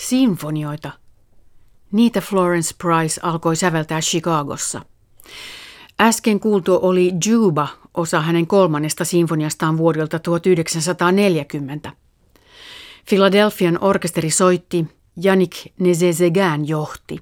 Sinfonioita. Niitä Florence Price alkoi säveltää Chicagossa. Äsken kuultu oli Juba, osa hänen 3. sinfoniastaan vuodelta 1940. Philadelphian orkesteri soitti, Yannick Nézet-Séguin johti.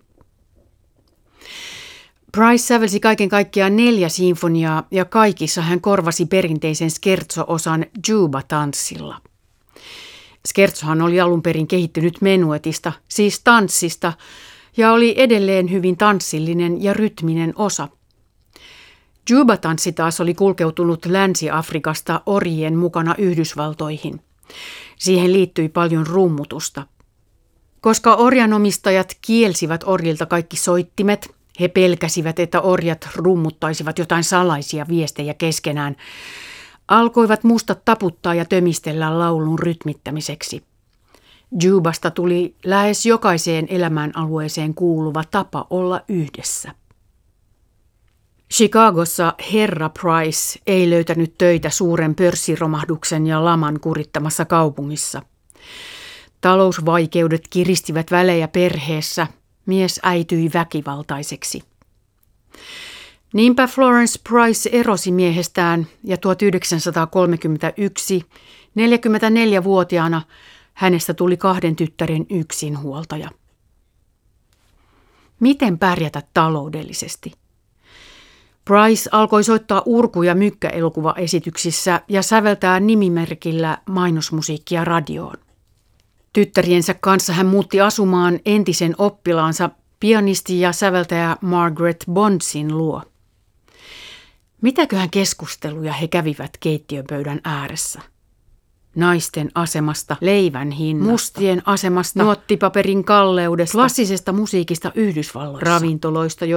Price sävelsi kaiken kaikkiaan 4 sinfoniaa ja kaikissa hän korvasi perinteisen scherzo-osan Juba-tanssilla. Scherzohan oli alun perin kehittynyt menuetista, siis tanssista, ja oli edelleen hyvin tanssillinen ja rytminen osa. Juba-tanssi taas oli kulkeutunut Länsi-Afrikasta orjien mukana Yhdysvaltoihin. Siihen liittyi paljon rummutusta. Koska orjanomistajat kielsivät orjilta kaikki soittimet, he pelkäsivät, että orjat rummuttaisivat jotain salaisia viestejä keskenään, alkoivat mustat taputtaa ja tömistellä laulun rytmittämiseksi. Jubasta tuli lähes jokaiseen elämänalueeseen kuuluva tapa olla yhdessä. Chicagossa herra Price ei löytänyt töitä suuren pörssiromahduksen ja laman kurittamassa kaupungissa. Talousvaikeudet kiristivät välejä perheessä, mies äityi väkivaltaiseksi. Niinpä Florence Price erosi miehestään ja 1931, 44-vuotiaana, hänestä tuli 2 tyttären yksinhuoltaja. Miten pärjätä taloudellisesti? Price alkoi soittaa urku- ja mykkäelokuvaesityksissä ja säveltää nimimerkillä mainosmusiikkia radioon. Tyttäriensä kanssa hän muutti asumaan entisen oppilaansa pianisti ja säveltäjä Margaret Bondsin luo. Mitäköhän keskusteluja he kävivät keittiöpöydän ääressä? Naisten asemasta, leivän hinnasta, mustien asemasta, nuottipaperin kalleudesta, klassisesta musiikista Yhdysvalloissa, ravintoloista,